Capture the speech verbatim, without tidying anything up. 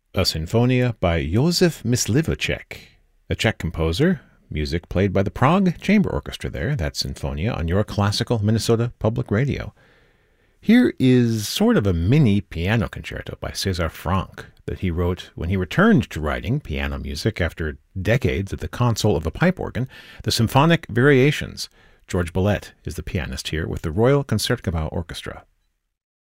A Sinfonia by Józef Myslivacek, a Czech composer. Music played by the Prague Chamber Orchestra there, that Sinfonia, on your classical Minnesota Public Radio. Here is sort of a mini piano concerto by César Franck that he wrote when he returned to writing piano music after decades at the console of a pipe organ, the Symphonic Variations. George Bollette is the pianist here with the Royal Concertgebouw Orchestra.